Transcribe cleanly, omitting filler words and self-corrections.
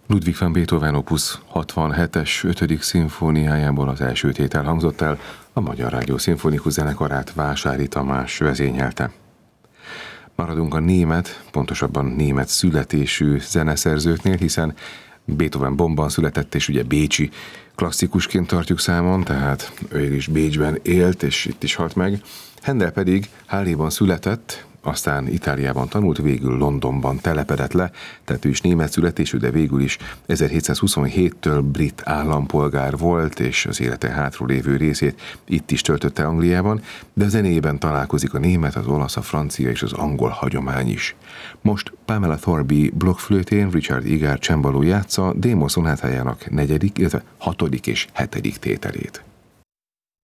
Ludwig van Beethoven opus 67-es 5. szimfóniájából az első tétel hangzott el, a Magyar Rádió Szimfonikus Zenekarát Vásári Tamás vezényelte. Maradunk a német, pontosabban német születésű zeneszerzőknél, hiszen Beethoven Bonnban született, és ugye bécsi klasszikusként tartjuk számon, tehát ő is Bécsben élt, és itt is halt meg. Handel pedig Halle-ban született, aztán Itáliában tanult, végül Londonban telepedett le, tehát ő is német születésű, de végül is 1727-től brit állampolgár volt, és az élete hátul lévő részét itt is töltötte Angliában, de a zenéjében találkozik a német, az olasz, a francia és az angol hagyomány is. Most Pamela Thorby blokkflötén, Richard Egar csembaló játsza D-moll szonátájának 4., illetve 6. és 7. tételét.